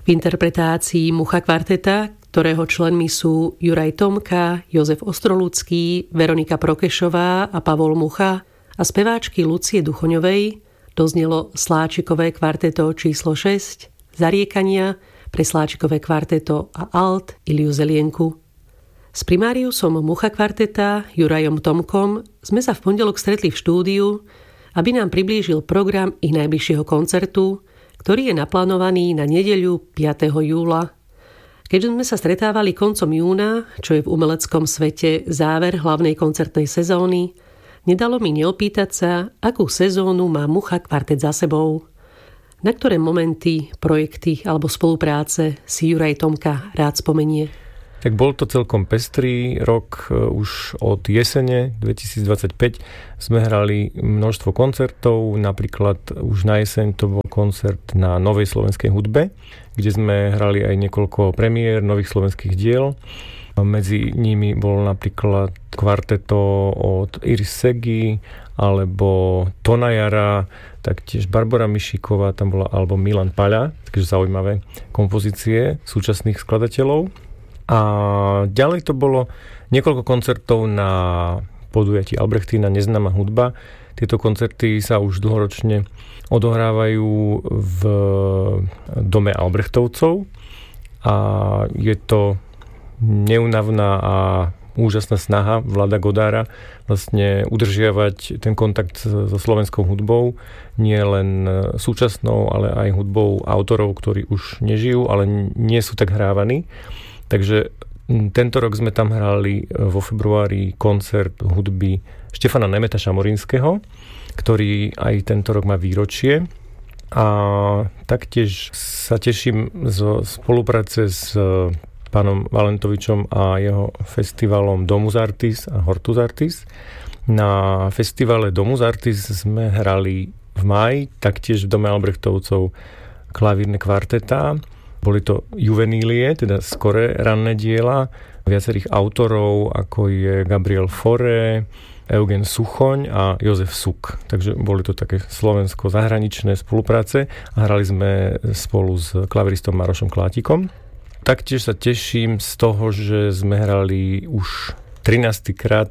V interpretácii Mucha kvarteta, ktorého členmi sú Juraj Tomka, Jozef Ostroludský, Veronika Prokešová a Pavol Mucha a speváčky Lucie Duchoňovej, doznelo Sláčikové kvarteto číslo 6, Zariekania pre Sláčikové kvarteto a alt Iliu Zelienku. S primáriusom Mucha kvarteta Jurajom Tomkom sme sa v pondelok stretli v štúdiu, aby nám priblížil program ich najbližšieho koncertu, ktorý je naplánovaný na nedeľu 5. júla. Keďže sme sa stretávali koncom júna, čo je v umeleckom svete záver hlavnej koncertnej sezóny, nedalo mi neopýtať sa, akú sezónu má Mucha kvartet za sebou. Na ktoré momenty, projekty alebo spolupráce si Juraj Tomka rád spomenie? Tak bol to celkom pestrý rok. Už od jesene 2025 sme hrali množstvo koncertov, napríklad už na jeseň to bol koncert na novej slovenskej hudbe, kde sme hrali aj niekoľko premiér nových slovenských diel. Medzi nimi bol napríklad kvarteto od Iris Segy alebo Tona Jara, taktiež Barbora Mišíková, tam bola alebo Milan Paľa, takže zaujímavé kompozície súčasných skladateľov. A ďalej to bolo niekoľko koncertov na podujatí Albrechtína Neznáma hudba. Tieto koncerty sa už dlhoročne odohrávajú v dome Albrechtovcov a je to neúnavná a úžasná snaha Vlada Godára vlastne udržiavať ten kontakt so slovenskou hudbou, nie len súčasnou, ale aj hudbou autorov, ktorí už nežijú, ale nie sú tak hrávaní. Takže tento rok sme tam hrali vo februári koncert hudby Štefana Nemeta Šamorínskeho, ktorý aj tento rok má výročie. A taktiež sa teším zo spolupráce s pánom Valentovičom a jeho festivalom Domus Artis a Hortus Artis. Na festivale Domus Artis sme hrali v máji, taktiež v dome Albrechtovcov klavírne kvartetá. Boli to juvenílie, teda skoré ranné diela viacerých autorov, ako je Gabriel Fauré, Eugen Suchoň a Jozef Suk. Takže boli to také slovensko-zahraničné spolupráce a hrali sme spolu s klaviristom Marošom Klátikom. Taktiež sa teším z toho, že sme hrali už 13.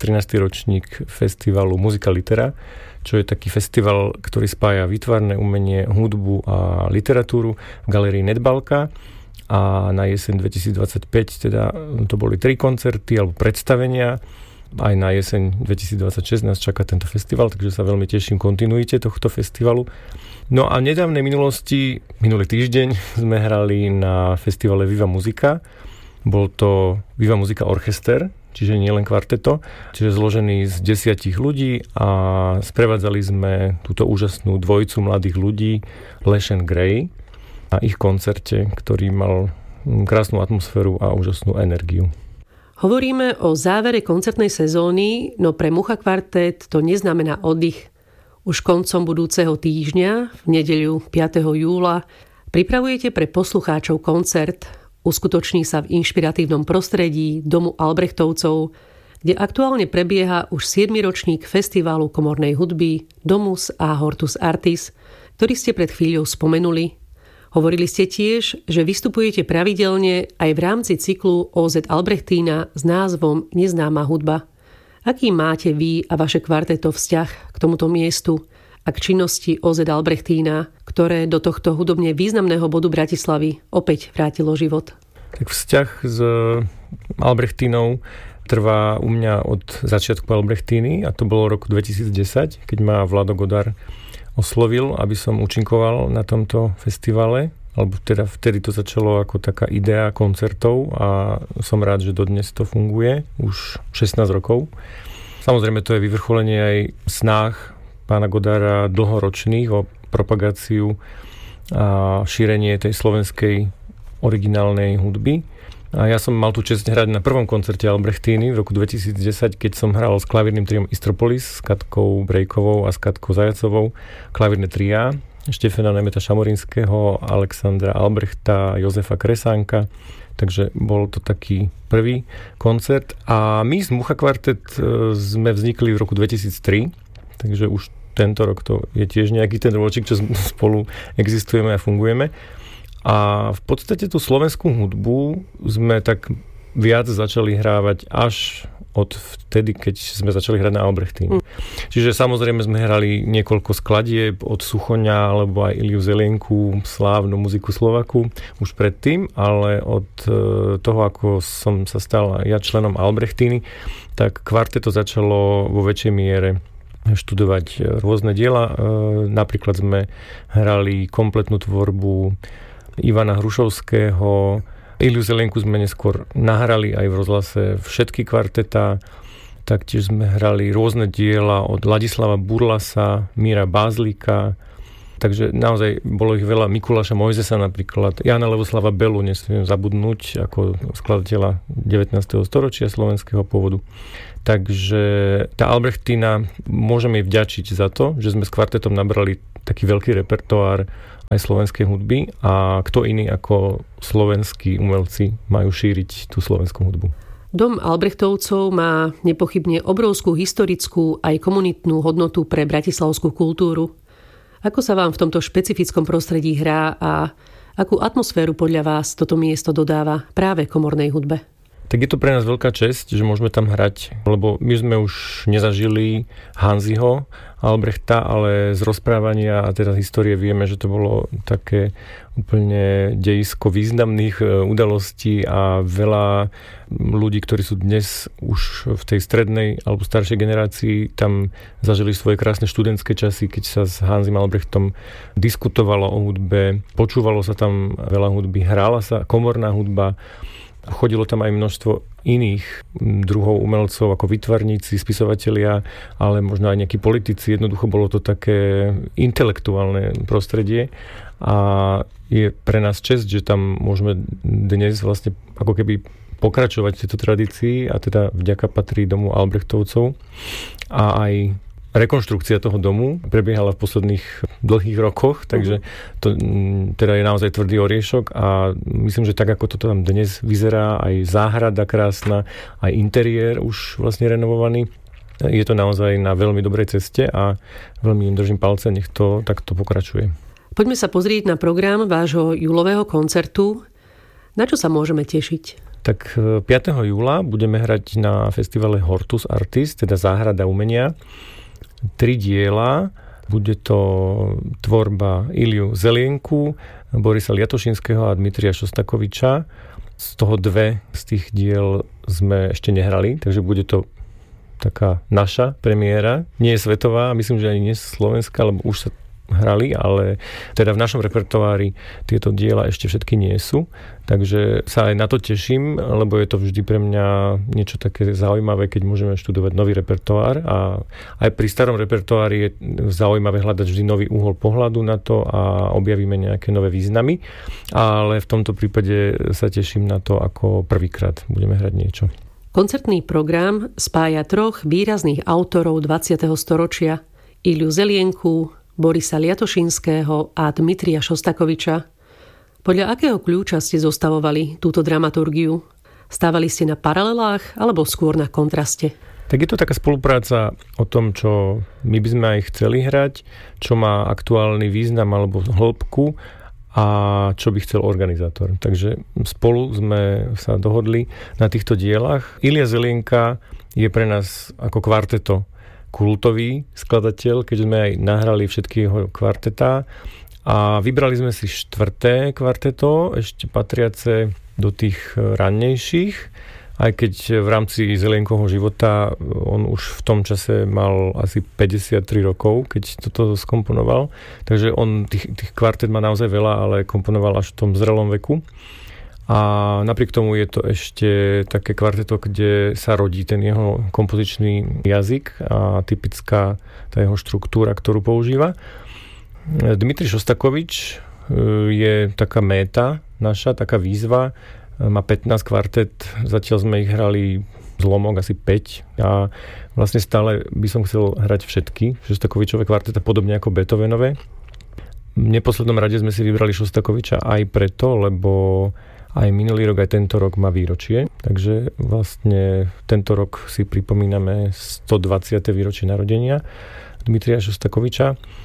ročník festivalu Muzika Litera, čo je taký festival, ktorý spája výtvarné umenie, hudbu a literatúru v galérii Nedbalka. A na jeseň 2025 teda to boli 3 koncerty alebo predstavenia. Aj na jeseň 2026 nás čaká tento festival, takže sa veľmi teším kontinuite tohto festivalu. No a v nedávnej minulosti, minulý týždeň, sme hrali na festivale Viva Muzika. Bol to Viva Muzika Orchester, čiže nie len kvarteto, čiže zložený z 10 ľudí a sprevádzali sme túto úžasnú dvojicu mladých ľudí, Lesh and Grey, na ich koncerte, ktorý mal krásnu atmosféru a úžasnú energiu. Hovoríme o závere koncertnej sezóny, no pre Mucha kvartet to neznamená oddych. Už koncom budúceho týždňa, v nedeľu 5. júla, pripravujete pre poslucháčov koncert. Uskutoční sa v inšpiratívnom prostredí domu Albrechtovcov, kde aktuálne prebieha už 7. ročník festivalu komornej hudby Domus a Hortus Artis, ktorý ste pred chvíľou spomenuli. Hovorili ste tiež, že vystupujete pravidelne aj v rámci cyklu OZ Albrechtína s názvom Neznáma hudba. Aký máte vy a vaše kvarteto vzťah k tomuto miestu a k činnosti OZ Albrechtína, ktoré do tohto hudobne významného bodu Bratislavy opäť vrátilo život? Tak vzťah s Albrechtínou trvá u mňa od začiatku Albrechtíny a to bolo roku 2010, keď ma Vlado Godár oslovil, aby som účinkoval na tomto festivale, alebo teda vtedy to začalo ako taká idea koncertov a som rád, že dodnes to funguje už 16 rokov. Samozrejme to je vyvrcholenie aj snách pána Godára dlhoročných o propagáciu a šírenie tej slovenskej originálnej hudby. A ja som mal tú česť hrať na prvom koncerte Albrechtíny v roku 2010, keď som hral s klavírnym triom Istropolis, s Katkou Brejkovou a s Katkou Zajacovou, klavírne tria Štefana Nemeta Šamorínskeho, Alexandra Albrechta, Jozefa Kresánka. Takže bol to taký prvý koncert. A my z Mucha kvartet sme vznikli v roku 2003, takže už tento rok to je tiež nejaký ten ročík, čo spolu existujeme a fungujeme. A v podstate tú slovenskú hudbu sme tak viac začali hrávať až od vtedy, keď sme začali hrať na Albrechtíne. Čiže samozrejme sme hrali niekoľko skladieb od Suchoňa alebo aj Iliu Zelienku, slávnu muziku Slovaku už predtým, ale od toho, ako som sa stal ja členom Albrechtíny, tak kvarteto začalo vo väčšej miere študovať rôzne diela. Napríklad sme hrali kompletnú tvorbu Ivana Hrušovského, Iliu Zelienku sme neskôr nahrali aj v rozhlase všetky kvartetá, taktiež sme hrali rôzne diela od Ladislava Burlasa, Míra Bázlika, takže naozaj bolo ich veľa, Mikuláša Mojzesa napríklad, Jana Levoslava Belu, nesmiem zabudnúť, ako skladateľa 19. storočia slovenského pôvodu. Takže tá Albrechtína, môžeme jej vďačiť za to, že sme s kvartetom nabrali taký veľký repertoár aj slovenskej hudby a kto iný ako slovenskí umelci majú šíriť tú slovenskú hudbu. Dom Albrechtovcov má nepochybne obrovskú historickú aj komunitnú hodnotu pre bratislavskú kultúru. Ako sa vám v tomto špecifickom prostredí hrá a akú atmosféru podľa vás toto miesto dodáva práve komornej hudbe? Tak je to pre nás veľká česť, že môžeme tam hrať, lebo my sme už nezažili Hanziho Albrechta, ale z rozprávania a teda histórie vieme, že to bolo také úplne dejisko významných udalostí a veľa ľudí, ktorí sú dnes už v tej strednej alebo staršej generácii, tam zažili svoje krásne študentské časy, keď sa s Hanzim Albrechtom diskutovalo o hudbe, počúvalo sa tam veľa hudby, hrála sa komorná hudba. Chodilo tam aj množstvo iných druhov umelcov, ako výtvarníci, spisovatelia, ale možno aj nejakí politici. Jednoducho bolo to také intelektuálne prostredie a je pre nás česť, že tam môžeme dnes vlastne ako keby pokračovať v tejto tradícii a teda vďaka patrí domu Albrechtovcov a aj rekonštrukcia toho domu prebiehala v posledných dlhých rokoch, takže to teda je naozaj tvrdý oriešok a myslím, že tak, ako to tam dnes vyzerá, aj záhrada krásna, aj interiér už vlastne renovovaný, je to naozaj na veľmi dobrej ceste a veľmi im držím palce, nech to takto pokračuje. Poďme sa pozrieť na program vášho júlového koncertu. Na čo sa môžeme tešiť? Tak 5. júla budeme hrať na festivale Hortus Artis, teda záhrada umenia. 3 diela. Bude to tvorba Iliu Zelienku, Borisa Liatošinského a Dmitrija Šostakoviča. Z toho 2 z tých diel sme ešte nehrali, takže bude to taká naša premiéra. Nie je svetová, myslím, že ani nie je slovenská, lebo už sa hrali, ale teda v našom repertoári tieto diela ešte všetky nie sú. Takže sa aj na to teším, lebo je to vždy pre mňa niečo také zaujímavé, keď môžeme študovať nový repertoár a aj pri starom repertoári je zaujímavé hľadať vždy nový uhol pohľadu na to a objavíme nejaké nové významy, ale v tomto prípade sa teším na to, ako prvýkrát budeme hrať niečo. Koncertný program spája 3 výrazných autorov 20. storočia: Iliu Zelienku, Borisa Liatošinského a Dmitrija Šostakoviča. Podľa akého kľúča ste zostavovali túto dramaturgiu? Stávali ste na paralelách alebo skôr na kontraste? Tak je to taká spolupráca o tom, čo my by sme aj chceli hrať, čo má aktuálny význam alebo hĺbku a čo by chcel organizátor. Takže spolu sme sa dohodli na týchto dielach. Ilia Zelienka je pre nás ako kvarteto kultový skladateľ, keď sme aj nahrali všetky jeho kvartetá a vybrali sme si 4. kvarteto, ešte patriace do tých rannejších, aj keď v rámci Zelienkovho života on už v tom čase mal asi 53 rokov, keď toto skomponoval, takže on tých kvartet má naozaj veľa, ale komponoval až v tom zrelom veku. A napriek tomu je to ešte také kvarteto, kde sa rodí ten jeho kompozičný jazyk a typická tá jeho štruktúra, ktorú používa. Dmitrij Šostakovič je taká méta naša, taká výzva. Má 15 kvartet, zatiaľ sme ich hrali zlomok, asi 5 a vlastne stále by som chcel hrať všetky Šostakovičové kvarteta, podobne ako Beethovenové. V neposlednom rade sme si vybrali Šostakoviča aj preto, lebo aj minulý rok, aj tento rok má výročie, takže vlastne tento rok si pripomíname 120. výročie narodenia Dmitrija Šostakoviča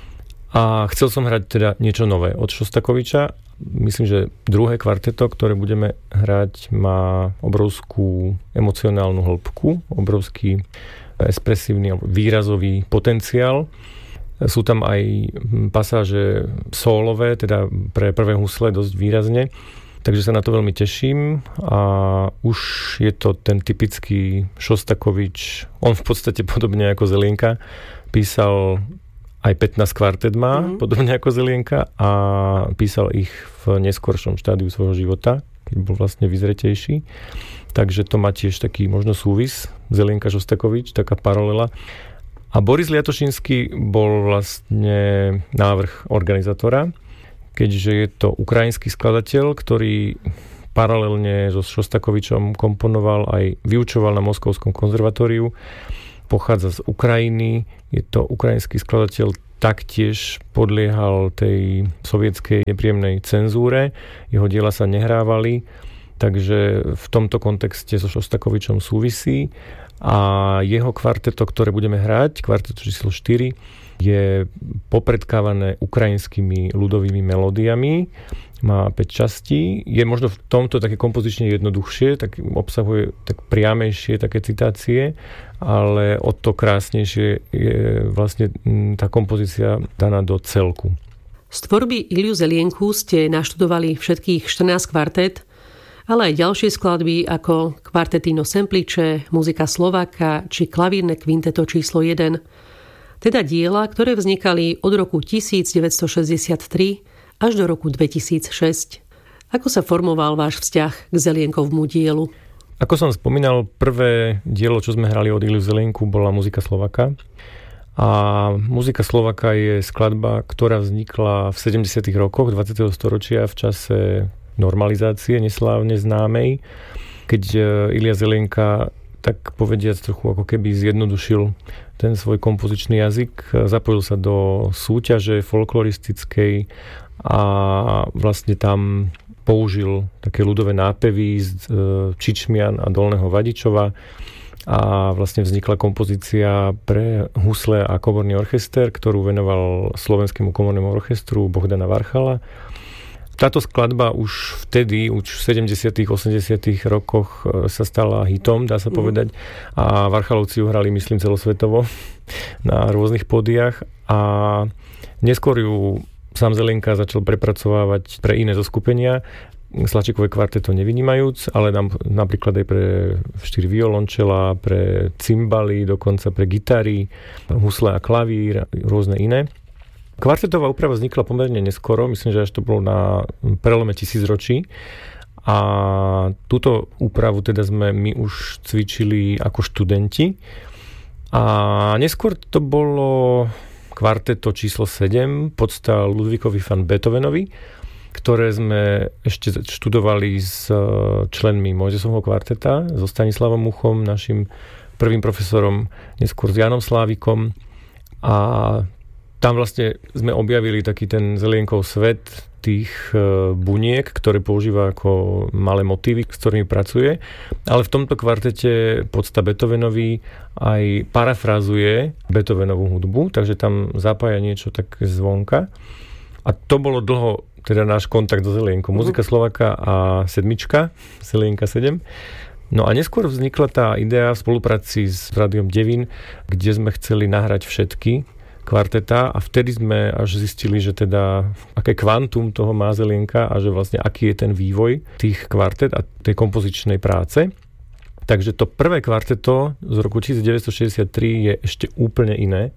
A chcel som hrať teda niečo nové od Šostakoviča. Myslím, že druhé kvarteto, ktoré budeme hrať, má obrovskú emocionálnu hĺbku, obrovský expresívny alebo výrazový potenciál. Sú tam aj pasáže sólové, teda pre prvé husle dosť výrazne. Takže sa na to veľmi teším a už je to ten typický Šostakovič. On v podstate podobne ako Zelienka písal aj 15 kvartet má, podobne ako Zelienka, a písal ich v neskoršom štádiu svojho života, keď bol vlastne vyzretejší. Takže to má tiež taký možno súvis, Zelienka Šostakovič, taká paralela. A Boris Liatošinský bol vlastne návrh organizátora, keďže je to ukrajinský skladateľ, ktorý paralelne so Šostakovičom komponoval aj vyučoval na Moskovskom konzervatóriu. Pochádza z Ukrajiny, je to ukrajinský skladateľ, taktiež podliehal tej sovietskej nepríjemnej cenzúre, jeho diela sa nehrávali, takže v tomto kontexte so Šostakovičom súvisí a jeho kvarteto, ktoré budeme hrať, kvarteto číslo 4, je popredkávané ukrajinskými ľudovými melódiami, má 5 častí, je možno v tomto také kompozične jednoduchšie, tak obsahuje tak priamejšie také citácie, ale o to krásnejšie je vlastne tá kompozícia daná do celku. Z tvorby Iliu Zelienku ste naštudovali všetkých 14 kvartet, ale aj ďalšie skladby ako Kvartetino Semplice, Muzika Slováka či Klavírne kvinteto číslo 1. Teda diela, ktoré vznikali od roku 1963 až do roku 2006. Ako sa formoval váš vzťah k Zelienkovmu dielu? Ako som spomínal, prvé dielo, čo sme hrali od Iliu Zelienku, bola Muzika Slováka. A Muzika Slováka je skladba, ktorá vznikla v 70. rokoch 20. storočia v čase normalizácie neslávne známej, keď Ilia Zelienka tak povediac trochu ako keby zjednodušil ten svoj kompozičný jazyk, zapojil sa do súťaže folkloristickej a vlastne tam použil také ľudové nápevy z Čičmian a Dolného Vadičova a vlastne vznikla kompozícia pre husle a komorný orchester, ktorú venoval Slovenskému komornému orchestru Bohdana Varchala. Táto skladba už vtedy, už v 70. 80. rokoch sa stala hitom, dá sa povedať. A Varchalovci ju hrali, myslím, celosvetovo na rôznych pódiách. A neskôr ju sám Zelienka začal prepracovávať pre iné zoskupenia, Slačikové kvarteto nevynímajúc, ale napríklad aj pre 4 violončela, pre cymbaly, dokonca pre gitary, husle a klavír, rôzne iné. Kvartetová úprava vznikla pomerne neskoro, myslím, že až to bolo na prelome tisícročí. A túto úpravu teda sme my už cvičili ako študenti. A neskôr to bolo kvarteto číslo 7 podsta Ludvíkovi van Beethovenovi, ktoré sme ešte študovali s členmi Mojzesovho kvarteta, so Stanislavom Muchom, našim prvým profesorom, neskôr s Jánom Slávikom. A tam vlastne sme objavili taký ten Zelienkov svet tých buniek, ktoré používa ako malé motívy, s ktorými pracuje. Ale v tomto kvartete podsta Beethovenovi aj parafrazuje Beethovenovú hudbu, takže tam zapája niečo tak zvonka. A to bolo dlho teda náš kontakt so Zelienkou. Muzika Slováka a sedmička, Zelienka 7. No a neskôr vznikla tá idea v spolupráci s Rádiom Devín, kde sme chceli nahrať všetky kvarteta a vtedy sme až zistili, že teda aké kvantum toho má Zelienka a že vlastne aký je ten vývoj tých kvartet a tej kompozičnej práce. Takže to prvé kvarteto z roku 1963 je ešte úplne iné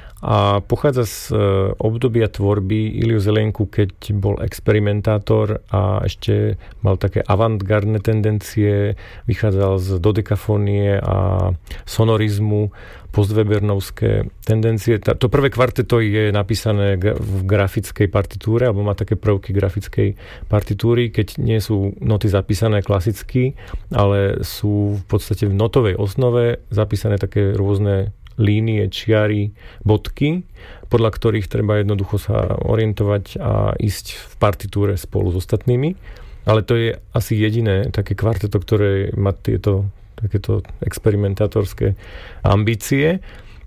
a pochádza z obdobia tvorby Iliu Zelienku, keď bol experimentátor a ešte mal také avantgardné tendencie, vychádzal z dodekafónie a sonorizmu, postwebernovské tendencie. To prvé kvarteto je napísané v grafickej partitúre, alebo má také prvky grafickej partitúry, keď nie sú noty zapísané klasicky, ale sú v podstate v notovej osnove zapísané také rôzne línie, čiary, bodky, podľa ktorých treba jednoducho sa orientovať a ísť v partitúre spolu s ostatnými. Ale to je asi jediné také kvarteto, ktoré má takéto experimentátorské ambície.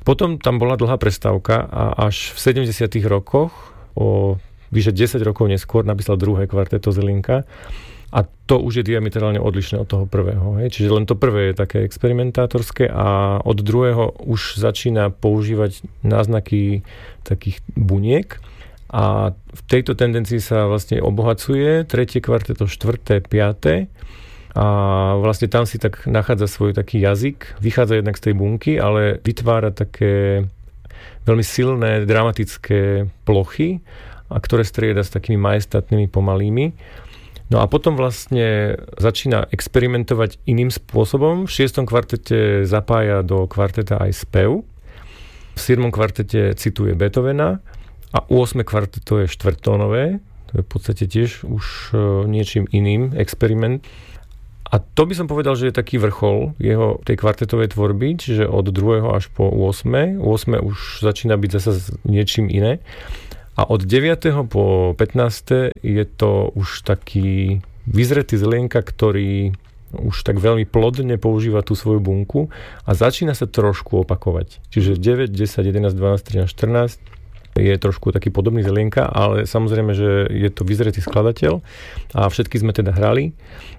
Potom tam bola dlhá prestávka a až v 70. rokoch, o vyše 10 rokov neskôr, napísal druhé kvarteto Zelinka. A to už je diametrálne odlišné od toho prvého. Hej? Čiže len to prvé je také experimentátorské a od druhého už začína používať náznaky takých buniek. A v tejto tendencii sa vlastne obohacuje tretie kvarteto, štvrté, piaté. A vlastne tam si tak nachádza svoj taký jazyk. Vychádza jednak z tej bunky, ale vytvára také veľmi silné, dramatické plochy, a ktoré strieda s takými majestátnymi, pomalými. No a potom vlastne začína experimentovať iným spôsobom. V 6. kvartete zapája do kvarteta aj spev. V 7. kvartete cituje Beethovena a 8. kvarteto je štvrťtónové. To je v podstate tiež už niečím iným experiment. A to by som povedal, že je taký vrchol jeho tej kvartetovej tvorby, čiže od 2. až po 8. 8. už začína byť zase niečím iné. A od 9. po 15. je to už taký vyzretý Zelinka, ktorý už tak veľmi plodne používa tú svoju bunku a začína sa trošku opakovať. Čiže 9, 10, 11, 12, 13, 14 je trošku taký podobný Zelinka, ale samozrejme, že je to vyzretý skladateľ a všetky sme teda hrali.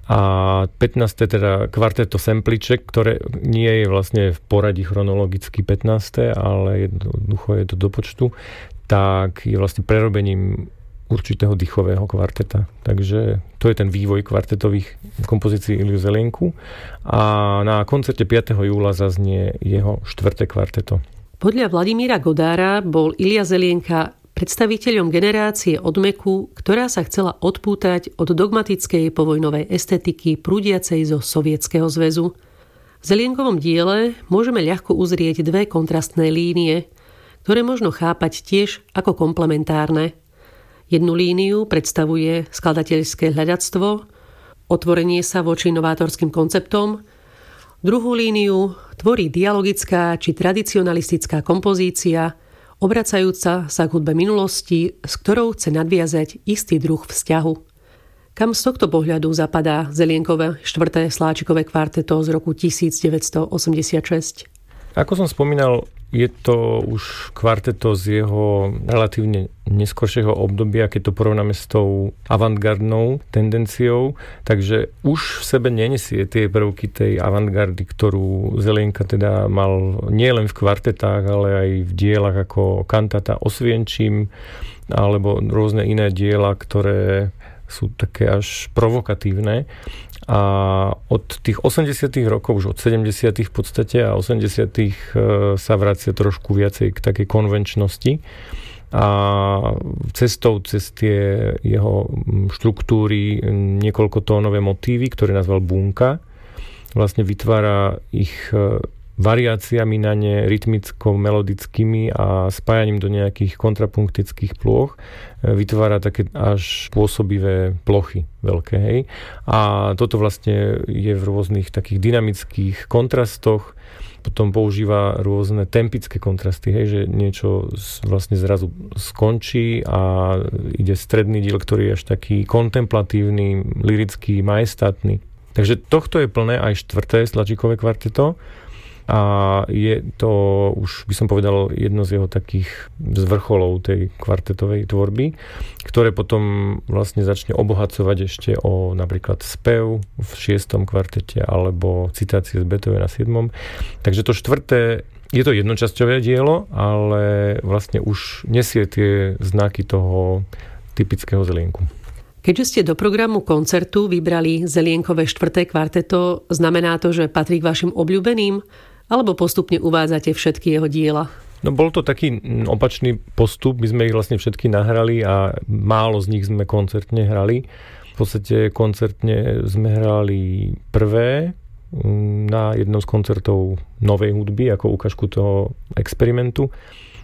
A 15. teda kvarteto Sempliček, ktoré nie je vlastne v poradí chronologicky 15., ale jednoducho je to do počtu, tak je vlastne prerobením určitého dýchového kvarteta. Takže to je ten vývoj kvartetových kompozícií Iliu Zelinku. A na koncerte 5. júla zaznie jeho 4. kvarteto. Podľa Vladimíra Godára bol Ilia Zelienka predstaviteľom generácie odmeku, ktorá sa chcela odpútať od dogmatickej povojnovej estetiky prúdiacej zo Sovietskeho zväzu. V Zelienkovom diele môžeme ľahko uzrieť dve kontrastné línie, ktoré možno chápať tiež ako komplementárne. Jednu líniu predstavuje skladateľské hľadactvo, otvorenie sa voči novátorským konceptom, druhú líniu tvorí dialogická či tradicionalistická kompozícia, obracajúca sa k hudbe minulosti, s ktorou chce nadviazať istý druh vzťahu. Kam z tohto pohľadu zapadá Zelienkové 4. sláčikové kvarteto z roku 1986? Ako som spomínal, je to už kvarteto z jeho relatívne neskoršieho obdobia, keď to porovnáme s tou avantgardnou tendenciou, takže už v sebe nenesie tie prvky tej avantgardy, ktorú Zelienka teda mal nielen v kvartetách, ale aj v dielach ako Kantata Osvienčim alebo rôzne iné diela, ktoré sú také až provokatívne. A od tých 80. rokov, už od 70. v podstate a 80. sa vracia trošku viacej k takej konvenčnosti a cestou cez tie jeho štruktúry niekoľkotónové motívy, ktoré nazval bunka, vlastne vytvára ich variáciami na ne, rytmicko-melodickými a spájaním do nejakých kontrapunktických plôch vytvára také až pôsobivé plochy veľké. Hej. A toto vlastne je v rôznych takých dynamických kontrastoch, potom používa rôzne tempické kontrasty, hej, že niečo vlastne zrazu skončí a ide stredný diel, ktorý je až taký kontemplatívny, lyrický, majestátny. Takže tohto je plné aj 4. sláčikové kvarteto. A je to, už by som povedal, jedno z jeho takých zvrcholov tej kvartetovej tvorby, ktoré potom vlastne začne obohacovať ešte o napríklad spev v 6. kvartete alebo citácie z Beethovena 7. Takže to 4. je to jednočasťové dielo, ale vlastne už nesie tie znaky toho typického Zelienku. Keďže ste do programu koncertu vybrali Zelienkové 4. kvarteto, znamená to, že patrí k vašim obľúbeným? Alebo postupne uvádzate všetky jeho diela? No bol to taký opačný postup. My sme ich vlastne všetky nahrali a málo z nich sme koncertne hrali. V podstate koncertne sme hrali prvé na jednom z koncertov novej hudby ako ukážku toho experimentu.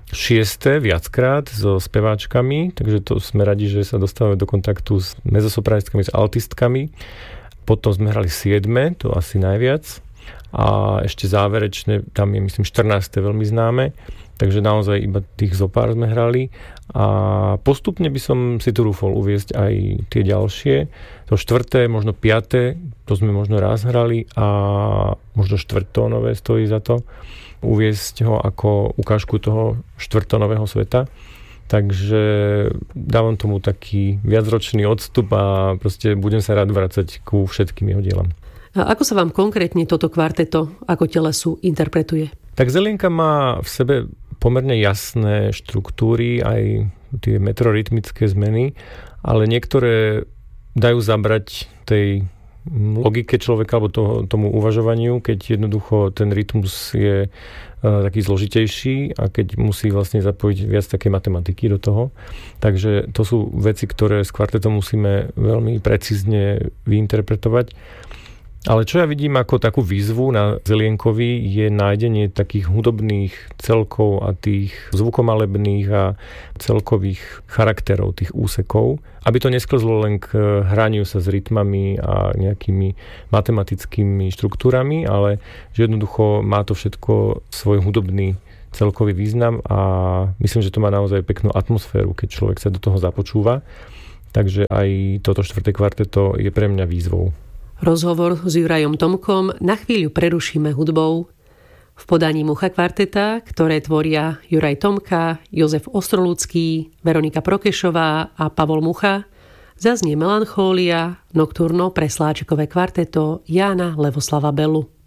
6. viackrát so speváčkami, takže to sme radi, že sa dostávame do kontaktu s mezzosopranistkami, s altistkami. Potom sme hrali 7. to asi najviac. a ešte záverečné, tam je myslím 14. veľmi známe, takže naozaj iba tých zopár sme hrali a postupne by som si tu rúfol uviesť aj tie ďalšie. To 4., možno 5., to sme možno raz hrali a možno 4-tónové stojí za to uviesť ho ako ukážku toho 4-tónového sveta. Takže dávam tomu taký viacročný odstup a proste budem sa rád vracať ku všetkým jeho dielam. A ako sa vám konkrétne toto kvarteto ako telesu interpretuje? Tak Zelienka má v sebe pomerne jasné štruktúry, aj tie metrorytmické zmeny, ale niektoré dajú zabrať tej logike človeka alebo tomu uvažovaniu, keď jednoducho ten rytmus je taký zložitejší a keď musí vlastne zapojiť viac také matematiky do toho. Takže to sú veci, ktoré s kvartetom musíme veľmi precízne vyinterpretovať. Ale čo ja vidím ako takú výzvu na Zelienkovi je nájdenie takých hudobných celkov a tých zvukomalebných a celkových charakterov tých úsekov, aby to nesklzlo len k hraniu sa s rytmami a nejakými matematickými štruktúrami, ale že jednoducho má to všetko svoj hudobný celkový význam a myslím, že to má naozaj peknú atmosféru, keď človek sa do toho započúva. Takže aj toto 4. kvarteto je pre mňa výzvou. Rozhovor s Jurajom Tomkom na chvíľu prerušíme hudbou. V podaní Mucha kvarteta, ktoré tvoria Juraj Tomka, Jozef Ostroludský, Veronika Prokešová a Pavol Mucha, zaznie Melanchólia, Nocturno pre sláčikové kvarteto Jána Levoslava Bellu.